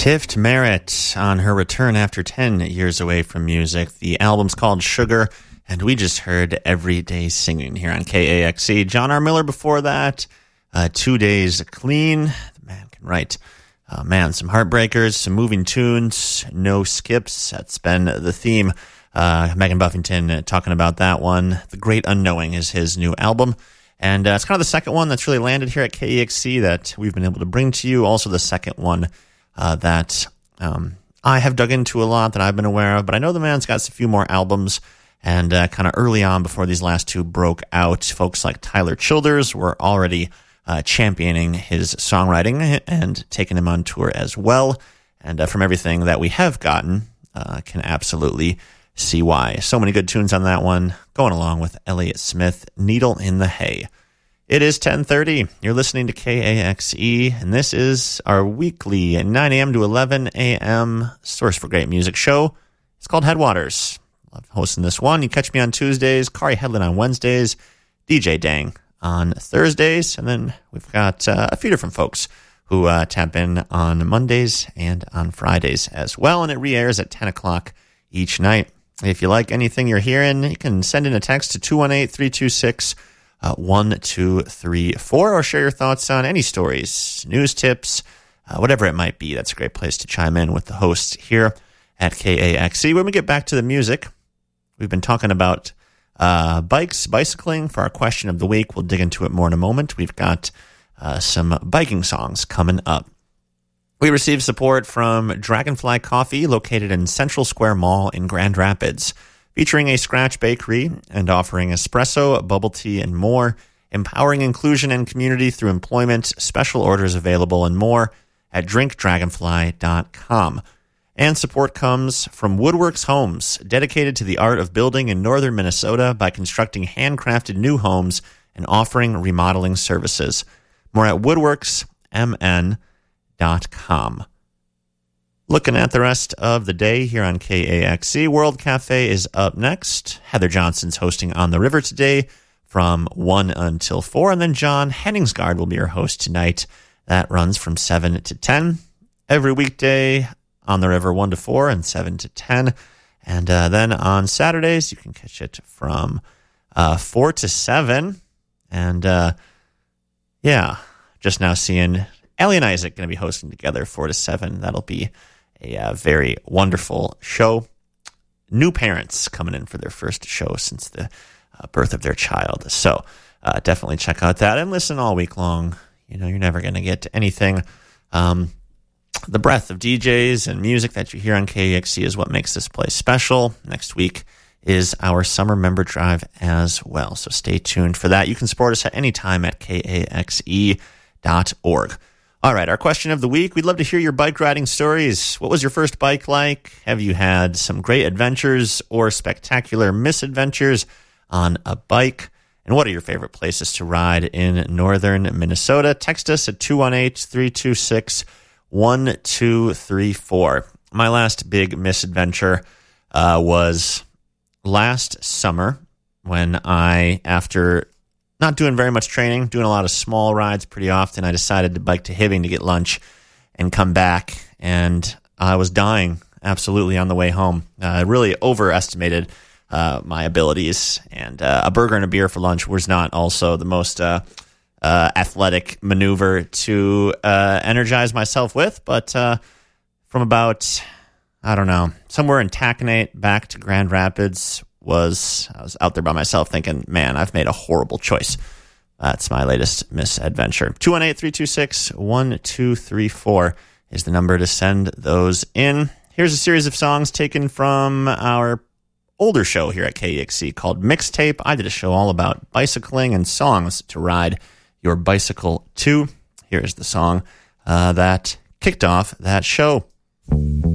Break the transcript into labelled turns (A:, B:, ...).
A: Tift Merritt on her return after 10 years away from music. The album's called Sugar, and we just heard Everyday Singing here on KAXE. John R. Miller before that, 2 Days Clean. The man can write. Some heartbreakers, some moving tunes, no skips. That's been the theme. Megan Buffington talking about that one. The Great Unknowing is his new album. And it's kind of the second one that's really landed here at KAXE that we've been able to bring to you. Also the second one that I have dug into a lot that I've been aware of. But I know the man's got a few more albums. And kind of early on, before these last two broke out, folks like Tyler Childers were already championing his songwriting and taking him on tour as well. And from everything that we have gotten, can absolutely see why. So many good tunes on that one, going along with Elliott Smith, Needle in the Hay. It is 10:30. You're listening to KAXE, and this is our weekly 9 a.m. to 11 a.m. source for great music show. It's called Headwaters. Love hosting this one. You catch me on Tuesdays, Kari Headland on Wednesdays, DJ Dang on Thursdays, and then we've got a few different folks who tap in on Mondays and on Fridays as well, and it re-airs at 10 o'clock each night. If you like anything you're hearing, you can send in a text to 218-326-1234 or share your thoughts on any stories, news tips, whatever it might be. That's a great place to chime in with the hosts here at KAXE. When we get back to the music, we've been talking about bicycling for our question of the week. We'll dig into it more in a moment. We've got some biking songs coming up. We received support from Dragonfly Coffee, located in Central Square Mall in Grand Rapids, featuring a scratch bakery and offering espresso, bubble tea, and more, empowering inclusion and community through employment, special orders available, and more at drinkdragonfly.com. And support comes from Woodworks Homes, dedicated to the art of building in northern Minnesota by constructing handcrafted new homes and offering remodeling services. More at woodworksmn.com. Looking at the rest of the day here on KAXE, World Cafe is up next. Heather Johnson's hosting On the River today from 1 until 4, and then John Henningsgaard will be your host tonight. That runs from 7 to 10. Every weekday, On the River 1 to 4 and 7 to 10. And then on Saturdays, you can catch it from 4 to 7. And just now seeing Ellie and Isaac going to be hosting together 4 to 7. That'll be a very wonderful show. New parents coming in for their first show since the birth of their child. So definitely check out that and listen all week long. You know, you're never going to get to anything. The breadth of DJs and music that you hear on KAXE is what makes this place special. Next week is our summer member drive as well. So stay tuned for that. You can support us at any time at KAXE.org. All right, our question of the week. We'd love to hear your bike riding stories. What was your first bike like? Have you had some great adventures or spectacular misadventures on a bike? And what are your favorite places to ride in northern Minnesota? Text us at 218-326-1234. My last big misadventure was last summer when I, after not doing very much training, doing a lot of small rides pretty often, I decided to bike to Hibbing to get lunch and come back, and I was dying absolutely on the way home. I really overestimated my abilities, and a burger and a beer for lunch was not also the most athletic maneuver to energize myself with, but from about, I don't know, somewhere in Taconite back to Grand Rapids, I was out there by myself thinking, man, I've made a horrible choice. That's my latest misadventure. 218-326-1234 is the number to send those in. Here's a series of songs taken from our older show here at KAXE called Mixtape. I did a show all about bicycling and songs to ride your bicycle to. Here's the song that kicked off that show.